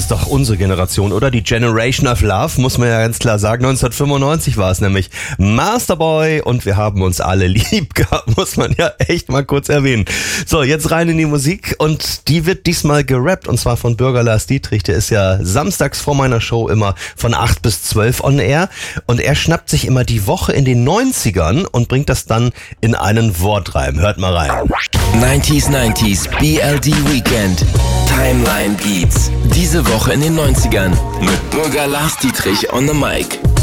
ist doch unsere Generation, oder? Die Generation of Love, muss man ja ganz klar sagen. 1995 war es nämlich Masterboy und wir haben uns alle lieb gehabt, muss man ja echt mal kurz erwähnen. So, jetzt rein in die Musik und die wird diesmal gerappt und zwar von Bürger Lars Dietrich. Der ist ja samstags vor meiner Show immer von 8 bis 12 on air und er schnappt sich immer die Woche in den 90ern und bringt das dann in einen Wortreim. Hört mal rein. 90s BLD Weekend. Timeline Beats. Diese Woche in den 90ern mit Bürger Lars Dietrich on the mic.